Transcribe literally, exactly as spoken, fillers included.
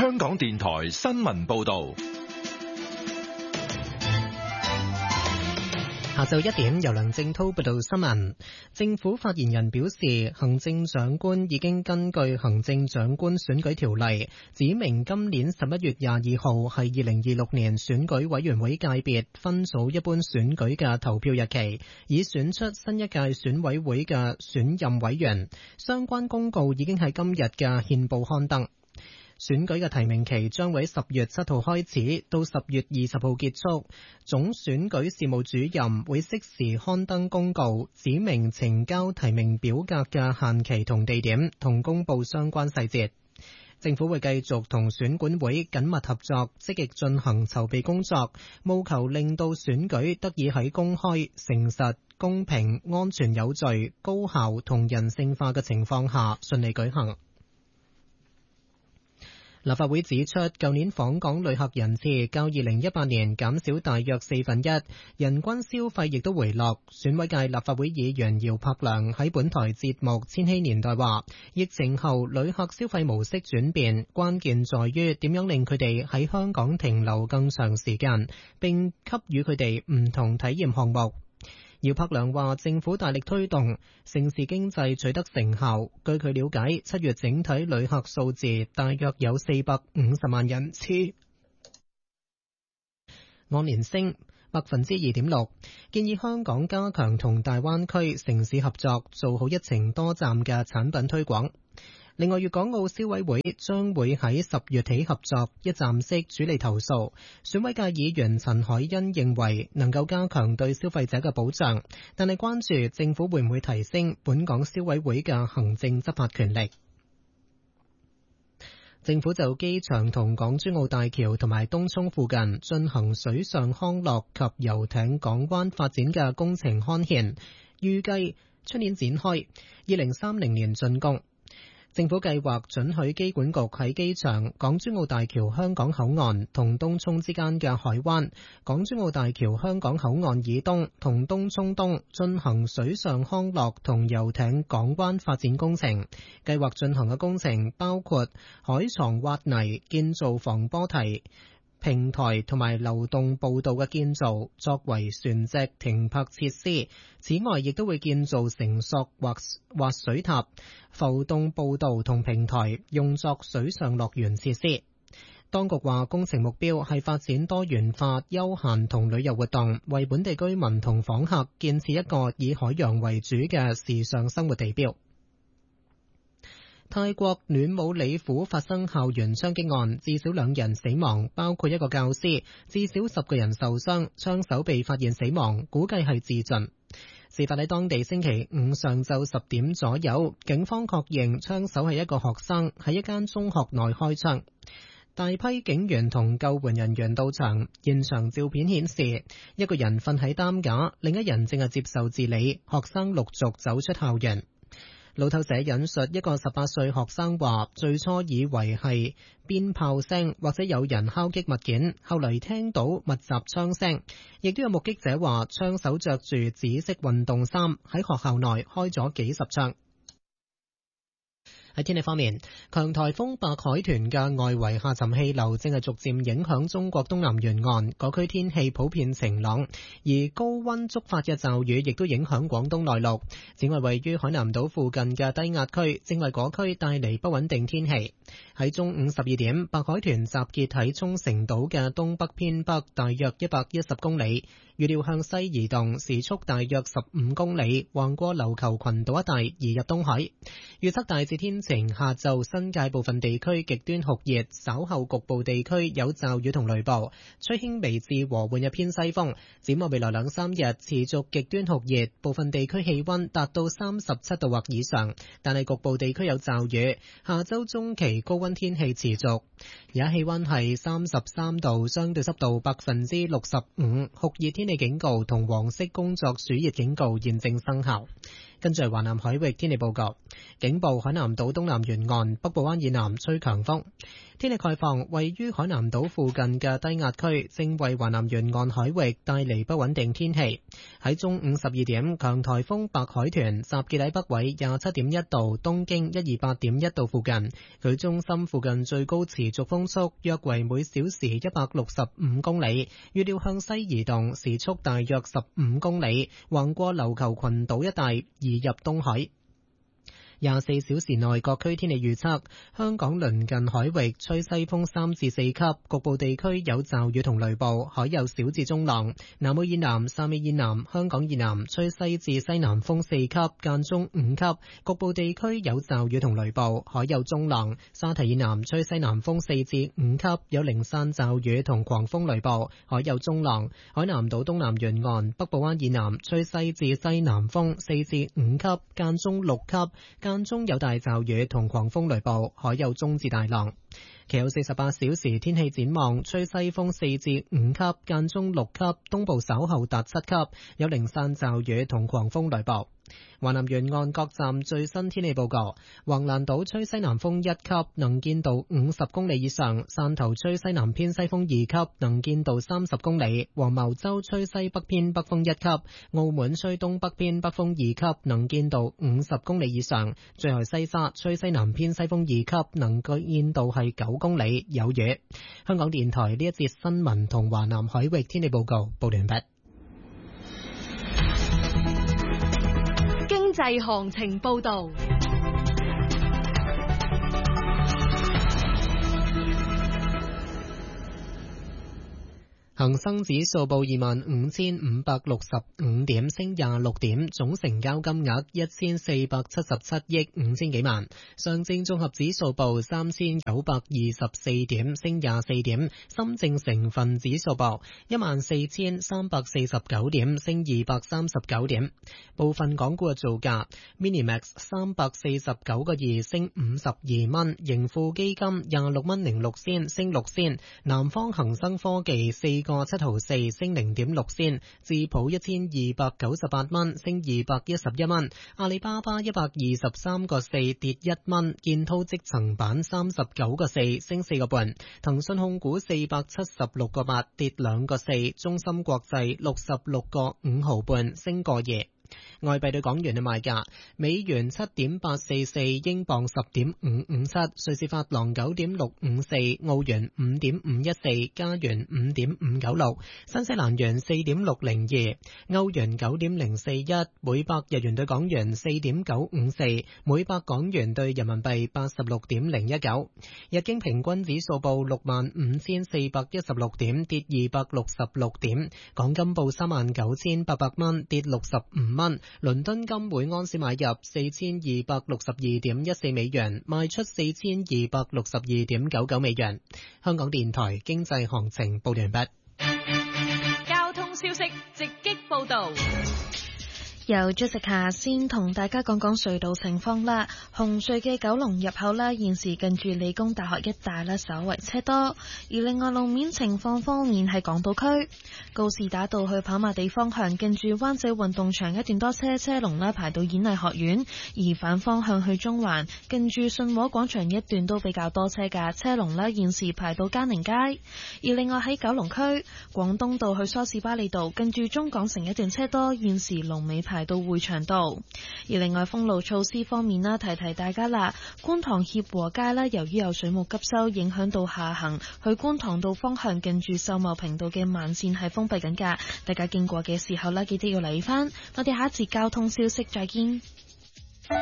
香港電台新聞報道。 下晝一點，由梁正濤報道新聞。政府發言人表示，行政長官已經根據行政長官選舉條例，指明今年十一月廿二號係二零二六年選舉委員會界別分組一般選舉嘅投票日期，以選出新一屆選委會嘅選任委員。相關公告已經喺今日嘅憲報刊登。選舉嘅提名期將會十月七號開始，到十月二十號結束。總選舉事務主任會適時刊登公告，指明呈交提名表格嘅限期同地點，同公佈相關細節。政府會繼續同選管會緊密合作，積極進行籌備工作，務求令到選舉得以喺公開、誠實、公平、安全有序、高效同人性化嘅情況下順利舉行。立法會指出，舊年訪港旅客人次較二零一八年減少大約四分一，人均消費亦都回落。選委界立法會議員姚柏良喺本台節目《千禧年代》話，疫情後旅客消費模式轉變，關鍵在於點樣令佢哋喺香港停留更長時間，並給予佢哋唔同體驗項目。姚柏良話，政府大力推動城市經濟取得成效。據佢了解，七月整體旅客數字大約有四百五十萬人次，按年升百分之二點六。建議香港加強同大灣區城市合作，做好一程多站嘅產品推廣。另外，粵港澳消委會將會喺十月起合作一站式處理投訴。選委界議員陳海欣認為能夠加強對消費者嘅保障，但係關注政府會唔會提升本港消委會嘅行政執法權力。政府就機場同港珠澳大橋同埋東涌附近進行水上康樂及遊艇港灣發展嘅工程刊憲，預計出年展開，二零三零年竣工。政府計劃准許機管局喺機場、港珠澳大橋香港口岸同東涌之間嘅海灣、港珠澳大橋香港口岸以東同東涌東進行水上康樂同遊艇港灣發展工程。計劃進行嘅工程包括海床挖泥、建造防波堤、平台同埋流動步道嘅建造，作為船隻停泊設施。此外，亦都會建造繩索或滑水塔、浮動步道同平台，用作水上樂園設施。當局話，工程目標係發展多元化休閒同旅遊活動，為本地居民同訪客建設一個以海洋為主嘅時尚生活地標。泰國暖武里府發生校園槍擊案，至少兩人死亡，包括一個教師，至少十個人受傷，槍手被發現死亡，估計係自盡。事發喺當地星期五上晝十點左右，警方確認槍手係一個學生，喺一間中學內開槍。大批警員同救援人員到場，現場照片顯示一個人瞓喺擔架，另一人正係接受治理，學生陸續走出校園。路透社引述一個十八歲學生話，最初以為係鞭炮聲或者有人敲擊物件，後嚟聽到密集槍聲。亦都有目擊者話，槍手着住紫色運動衫，喺學校內開咗幾十槍。喺天氣方面，強颱風白海豚嘅外圍下沉氣流正係逐漸影響中國東南沿岸，嗰區天氣普遍晴朗，而高溫觸發嘅驟雨亦都影響廣東內陸。此外，位於海南島附近嘅低壓區正為嗰區帶嚟不穩定天氣。喺中午十二點，白海豚集結喺沖繩島嘅東北偏北大約一百一十公里，預料向西移動，時速大約十五公里，橫過琉球群島一帶移入東海。預測大致天晴，下晝新界部分地區極端酷熱，稍後局部地區有驟雨同雷暴，吹輕微至和緩嘅偏西風。展望未來兩三日持續極端酷熱，部分地區氣溫達到三十七度或以上，但係局部地區有驟雨。下周中期高溫天氣持續，而家氣溫係三十三度，相對濕度百分之六十五，酷熱天氣警告同黃色工作暑熱警告現正生效。 跟住係華南海域天氣報告，警報海南島東南沿岸北部灣以南吹強風。天氣概況，位於海南島附近嘅低壓區正為華南沿岸海域帶嚟不穩定天氣。喺中午十二點，強颱風白海豚集結喺北緯廿七點一度、東經一二八點一度附近，佢中心附近最高持續風速約為每小時一百六十五公里，預料向西移動，時速大約十五公里，橫過琉球群島一帶，移入東海。廿四小時內各區天氣預測：香港鄰近海域吹西風三至四級，局部地區有驟雨同雷暴，海有小至中浪。南澳以南、汕尾以南、香港以南吹西至西南風四級，間中五級，局部地區有驟雨同雷暴，海有中浪。沙堤以南吹西南風四至五級，有零散驟雨同狂風雷暴，海有中浪。海南島東南沿岸、北部灣以南吹西至西南風四至五級，間中六級。間中有大驟雨同狂風雷暴，海有中至大浪。其後四十八小時天氣展望，吹西風四至五級，間中六級，東部稍後達七級，有零散驟雨同狂風雷暴。華南沿岸各站最新天氣報告：橫瀾島吹西南風一級，能見度五十公里以上；汕頭吹西南偏西風二級，能見度三十公里；黃茅洲吹西北偏北風一級；澳門吹東北偏北風二級，能見度五十公里以上；最後西沙吹西南偏西風二級，能見度係九公里，有雨。香港電台呢一節新聞同華南海域天氣報告報完畢。 經濟行情報道。 恒生指數報二萬五千五百六十五點，升廿六點，總成交金額一千四百七十七億五千幾萬。上證綜合指數報三千九百二十四點，升廿四點。深證成分指數報一萬四千三百四十九點，升二百三十九點。部分港股嘅造價 ，Minimax 三百四十九個二，升五十二蚊。盈富基金廿六蚊零六仙，升六仙。南方恒生科技四個七毫四，升零點六仙。智普一千二百九十八蚊，升二百一十一蚊。阿里巴巴一百二十三個四，跌一蚊。建滔積層板三十九個四，升四個半。騰訊控股四百七十六個八，跌兩個四。中芯國際六十六個五毫半，升個二。外幣對港元嘅賣價：美元七點八四四，英鎊十點五五七，瑞士法郎九點六五四，澳元五點五一四，加元五點五九六，新西蘭元四點六零二，歐元九點零四一，每百日元對港元四點九五四，每百港元對人民幣八十六點零一九。日經平均指數報六萬五千四百一十六點，跌二百六十六點。港金報三萬九千八百蚊，跌六十五蚊。倫敦金每安士買入四千二百六十二點一四美元，賣出四千二百六十二點九九美元。香港電台經濟行情報完畢。 交通消息直擊報道。 由 Jessica 先同大家講講隧道情況啦。紅隧嘅九龍入口啦，現時近住理工大學一帶啦，稍為車多。而另外路面情況方面，係港島區告士打道去跑馬地方向，近住灣仔運動場一段多車，車龍啦排到演藝學院；而反方向去中環，近住信和廣場一段都比較多車㗎，車龍啦現時排到嘉寧街。而另外喺九龍區廣東道去梳士巴利道，近住中港城一段車多，現時龍尾排到匯祥道。而另外封路措施方面啦，提提大家啦，觀塘協和街啦，由於有水務急修，影響到下行去觀塘道方向，近住秀茂坪道嘅慢線係封閉緊噶，大家經過嘅時候啦，記得要留意翻。我哋下一節交通消息再見。